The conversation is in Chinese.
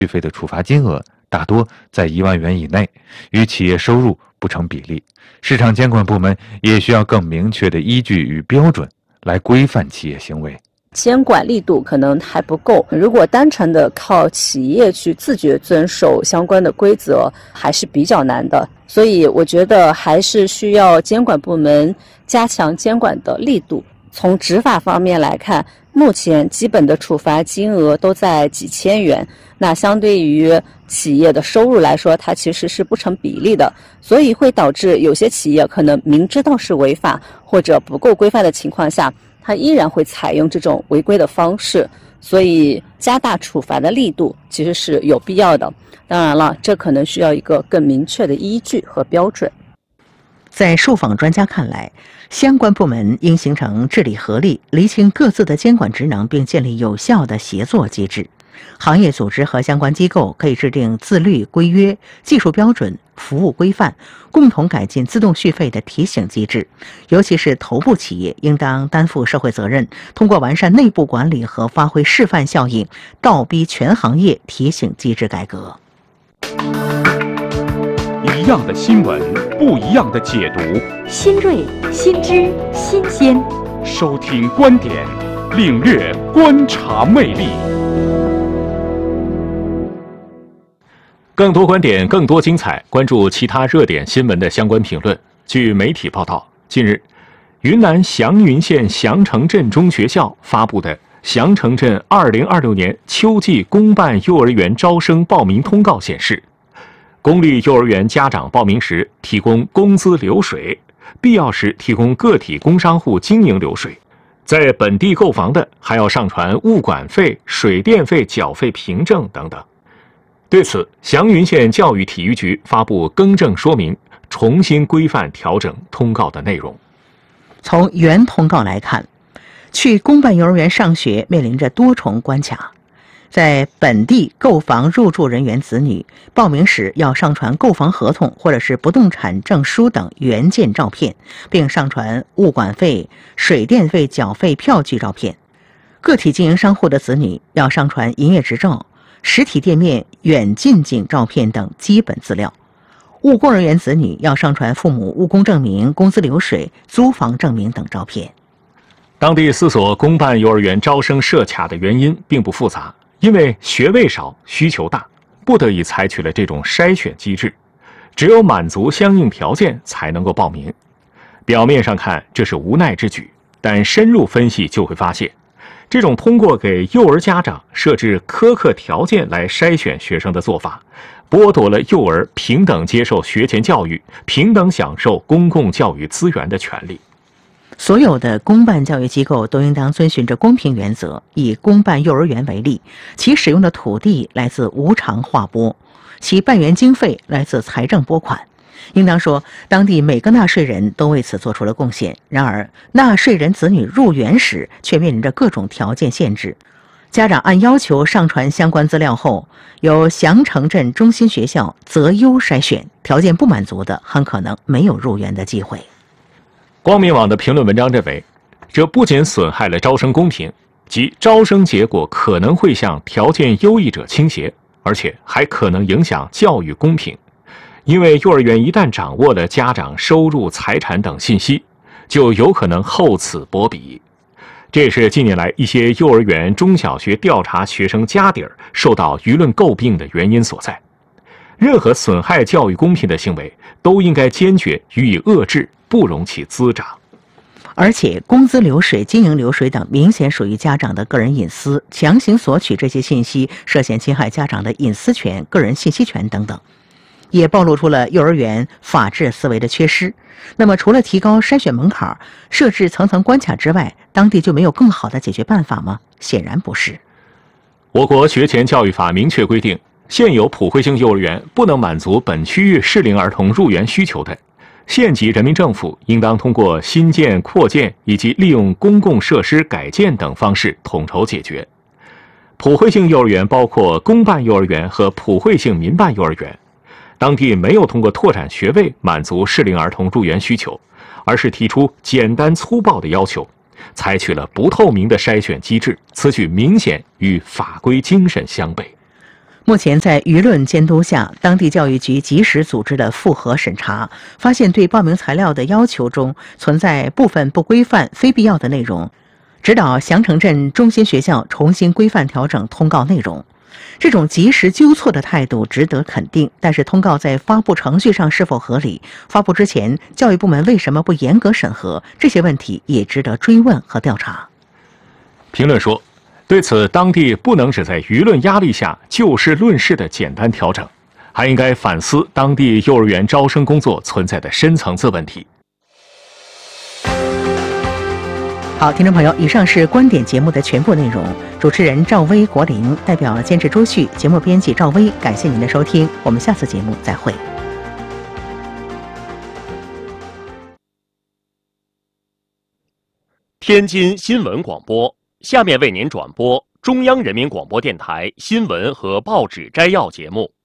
续费的处罚金额大多在1万元以内，与企业收入不成比例。市场监管部门也需要更明确的依据与标准来规范企业行为。 监管力度可能还不够，如果单纯的靠企业去自觉遵守相关的规则，还是比较难的。所以我觉得还是需要监管部门加强监管的力度。从执法方面来看，目前基本的处罚金额都在几千元，那相对于企业的收入来说，它其实是不成比例的，所以会导致有些企业可能明知道是违法或者不够规范的情况下，它依然会采用这种违规的方式，所以加大处罚的力度其实是有必要的。当然了，这可能需要一个更明确的依据和标准。 在受访专家看来，相关部门应形成治理合力，厘清各自的监管职能，并建立有效的协作机制。行业组织和相关机构可以制定自律规约、技术标准、服务规范，共同改进自动续费的提醒机制。尤其是头部企业应当担负社会责任，通过完善内部管理和发挥示范效应，倒逼全行业提醒机制改革。 一样的新闻，不一样的解读， 新锐、新知、新鲜。 收听观点，领略观察魅力。更多观点，更多精彩，关注其他热点新闻的相关评论。据媒体报道，近日，云南祥云县祥城镇中学校发布的祥城镇2026年秋季公办幼儿园招生报名通告显示，公立幼儿园家长报名时提供工资流水，必要时提供个体工商户经营流水。在本地购房的还要上传物管费、水电费缴费凭证等等。对此，祥云县教育体育局发布更正说明，重新规范调整通告的内容。 从原通告来看，去公办幼儿园上学面临着多重关卡。在本地购房入住人员子女报名时，要上传购房合同或者是不动产证书等原件照片，并上传物管费、水电费缴费票据照片。个体经营商户的子女要上传营业执照、实体店面远近景照片等基本资料。务工人员子女要上传父母务工证明、工资流水、租房证明等照片。 当地4所公办幼儿园招生设卡的原因并不复杂，因为学位少、需求大，不得已采取了这种筛选机制，只有满足相应条件才能够报名。表面上看这是无奈之举，但深入分析就会发现，这种通过给幼儿家长设置苛刻条件来筛选学生的做法，剥夺了幼儿平等接受学前教育、平等享受公共教育资源的权利。 所有的公办教育机构都应当遵循着公平原则。以公办幼儿园为例，其使用的土地来自无偿划拨，其办园经费来自财政拨款。应当说，当地每个纳税人都为此做出了贡献。然而，纳税人子女入园时却面临着各种条件限制。家长按要求上传相关资料后，由祥城镇中心学校择优筛选，条件不满足的很可能没有入园的机会。 光明网的评论文章认为，这不仅损害了招生公平，即招生结果可能会向条件优异者倾斜，而且还可能影响教育公平。因为幼儿园一旦掌握了家长收入、财产等信息，就有可能厚此薄彼。这也是近年来一些幼儿园、中小学调查学生家底儿受到舆论诟病的原因所在。任何损害教育公平的行为都应该坚决予以遏制，不容其滋长。 而且工资流水、经营流水等明显属于家长的个人隐私，强行索取这些信息涉嫌侵害家长的隐私权、个人信息权等等，也暴露出了幼儿园法治思维的缺失。那么除了提高筛选门槛、设置层层关卡之外，当地就没有更好的解决办法吗？显然不是。 我国学前教育法明确规定，现有普惠性幼儿园不能满足本区域适龄儿童入园需求的，县级人民政府应当通过新建、扩建以及利用公共设施改建等方式统筹解决。普惠性幼儿园包括公办幼儿园和普惠性民办幼儿园，当地没有通过拓展学位满足适龄儿童入园需求，而是提出简单粗暴的要求，采取了不透明的筛选机制，此举明显与法规精神相悖。 目前在舆论监督下，当地教育局及时组织了复核审查，发现对报名材料的要求中存在部分不规范、非必要的内容，指导翔城镇中心学校重新规范调整通告内容。这种及时纠错的态度值得肯定，但是通告在发布程序上是否合理，发布之前教育部门为什么不严格审核，这些问题也值得追问和调查。 评论说，对此，当地不能只在舆论压力下就事论事的简单调整，还应该反思当地幼儿园招生工作存在的深层次问题。 好，听众朋友，以上是观点节目的全部内容。主持人赵薇、国林，代表监制周旭，节目编辑赵薇，感谢您的收听，我们下次节目再会。 天津新闻广播，下面为您转播中央人民广播电台新闻和报纸摘要节目。